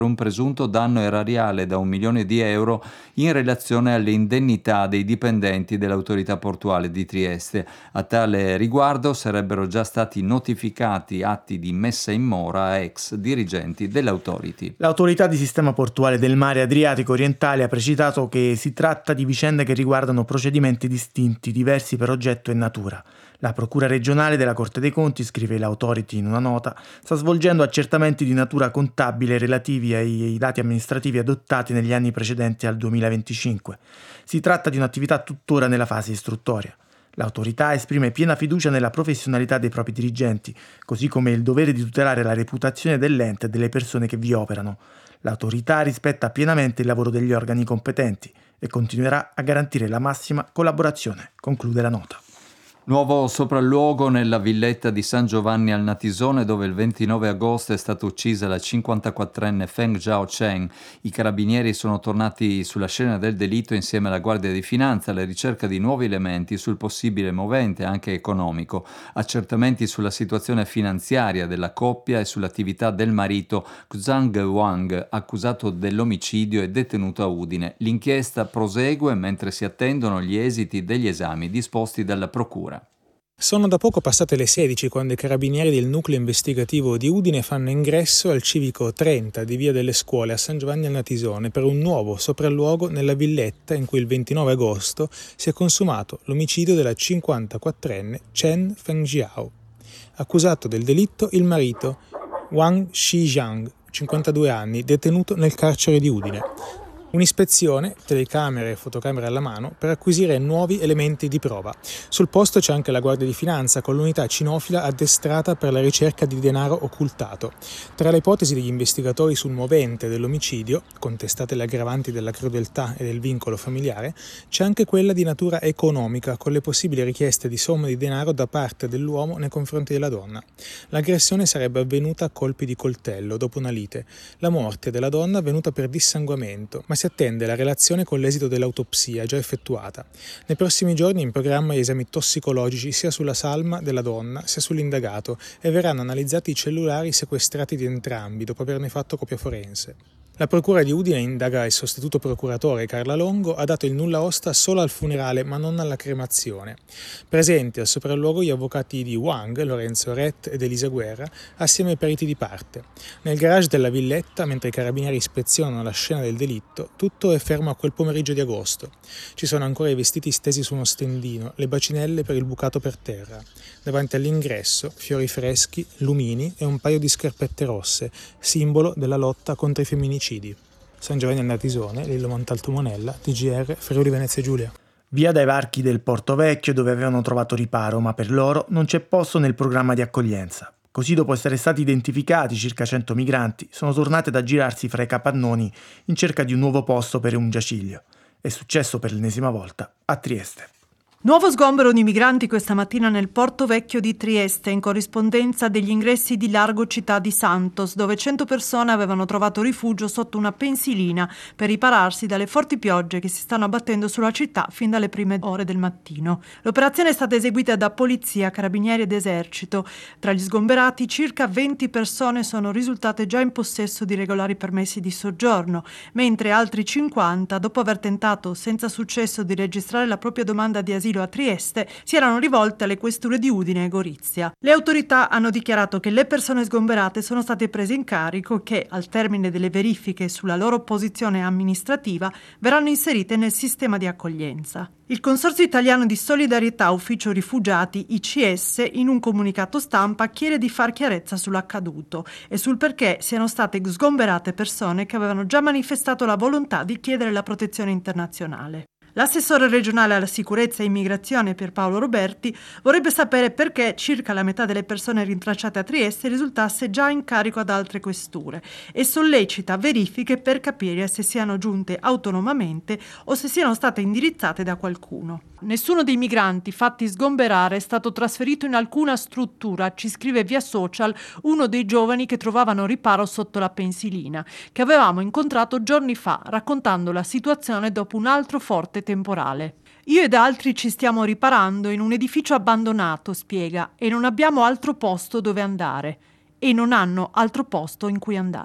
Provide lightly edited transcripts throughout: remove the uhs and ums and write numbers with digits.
un presunto danno erariale da 1 milione di euro in relazione alle indennità dei dipendenti dell'autorità portuale di Trieste. A tale riguardo sarebbero già stati notificati atti di messa in mora a ex dirigenti dell'Authority. L'autorità di sistema portuale del mare Adriatico orientale ha precisato che si tratta di vicende che riguardano procedimenti distinti, diversi per oggetto e natura. La Procura regionale della Corte dei Conti, scrive l'Authority in una nota, sta svolgendo accertamenti di natura contabile relativi ai dati amministrativi adottati negli anni precedenti al 2025. Si tratta di un'attività tuttora nella fase istruttoria. L'autorità esprime piena fiducia nella professionalità dei propri dirigenti, così come il dovere di tutelare la reputazione dell'ente e delle persone che vi operano. L'autorità rispetta pienamente il lavoro degli organi competenti e continuerà a garantire la massima collaborazione, conclude la nota. Nuovo sopralluogo nella villetta di San Giovanni al Natisone, dove il 29 agosto è stata uccisa la 54enne Feng Zhaocheng. I carabinieri sono tornati sulla scena del delitto insieme alla Guardia di Finanza alla ricerca di nuovi elementi sul possibile movente anche economico, accertamenti sulla situazione finanziaria della coppia e sull'attività del marito Zhang Wang, accusato dell'omicidio e detenuto a Udine. L'inchiesta prosegue mentre si attendono gli esiti degli esami disposti dalla Procura. Sono da poco passate le 16 quando i carabinieri del nucleo investigativo di Udine fanno ingresso al civico 30 di Via delle Scuole a San Giovanni al Natisone per un nuovo sopralluogo nella villetta in cui il 29 agosto si è consumato l'omicidio della 54enne Chen Fengjiao. Accusato del delitto il marito Wang Shijiang, 52 anni, detenuto nel carcere di Udine. Un'ispezione, telecamere e fotocamere alla mano, per acquisire nuovi elementi di prova. Sul posto c'è anche la Guardia di Finanza con l'unità cinofila addestrata per la ricerca di denaro occultato. Tra le ipotesi degli investigatori sul movente dell'omicidio, contestate le aggravanti della crudeltà e del vincolo familiare, c'è anche quella di natura economica, con le possibili richieste di somme di denaro da parte dell'uomo nei confronti della donna. L'aggressione sarebbe avvenuta a colpi di coltello dopo una lite. La morte della donna è avvenuta per dissanguamento, ma si attende la relazione con l'esito dell'autopsia già effettuata. Nei prossimi giorni in programma gli esami tossicologici sia sulla salma della donna sia sull'indagato e verranno analizzati i cellulari sequestrati di entrambi dopo averne fatto copia forense. La Procura di Udine indaga il sostituto procuratore Carla Longo, ha dato il nulla osta solo al funerale ma non alla cremazione. Presenti al sopralluogo gli avvocati di Wang, Lorenzo Rett ed Elisa Guerra, assieme ai periti di parte. Nel garage della villetta, mentre i carabinieri ispezionano la scena del delitto, tutto è fermo a quel pomeriggio di agosto. Ci sono ancora i vestiti stesi su uno stendino, le bacinelle per il bucato per terra. Davanti all'ingresso, fiori freschi, lumini e un paio di scarpette rosse, simbolo della lotta contro i femminicidi. San Giovanni al Natisone, Lillo Montalto Monella, TGR, Friuli Venezia Giulia. Via dai varchi del Porto Vecchio, dove avevano trovato riparo, ma per loro non c'è posto nel programma di accoglienza. Così, dopo essere stati identificati circa 100 migranti, sono tornate ad aggirarsi fra i capannoni in cerca di un nuovo posto per un giaciglio. È successo per l'ennesima volta a Trieste. Nuovo sgombero di migranti questa mattina nel Porto Vecchio di Trieste, in corrispondenza degli ingressi di Largo Città di Santos, dove 100 persone avevano trovato rifugio sotto una pensilina per ripararsi dalle forti piogge che si stanno abbattendo sulla città fin dalle prime ore del mattino. L'operazione è stata eseguita da polizia, carabinieri ed esercito. Tra gli sgomberati circa 20 persone sono risultate già in possesso di regolari permessi di soggiorno, mentre altri 50, dopo aver tentato senza successo di registrare la propria domanda di asilo a Trieste, si erano rivolte alle questure di Udine e Gorizia. Le autorità hanno dichiarato che le persone sgomberate sono state prese in carico e che, al termine delle verifiche sulla loro posizione amministrativa, verranno inserite nel sistema di accoglienza. Il Consorzio Italiano di Solidarietà Ufficio Rifugiati, ICS, in un comunicato stampa chiede di far chiarezza sull'accaduto e sul perché siano state sgomberate persone che avevano già manifestato la volontà di chiedere la protezione internazionale. L'assessore regionale alla sicurezza e immigrazione Pierpaolo Roberti vorrebbe sapere perché circa la metà delle persone rintracciate a Trieste risultasse già in carico ad altre questure e sollecita verifiche per capire se siano giunte autonomamente o se siano state indirizzate da qualcuno. Nessuno dei migranti fatti sgomberare è stato trasferito in alcuna struttura, ci scrive via social uno dei giovani che trovavano riparo sotto la pensilina, che avevamo incontrato giorni fa raccontando la situazione dopo un altro forte temporale. Io ed altri ci stiamo riparando in un edificio abbandonato, spiega, e non abbiamo altro posto dove andare. E non hanno altro posto in cui andare.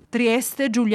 Trieste, Giulia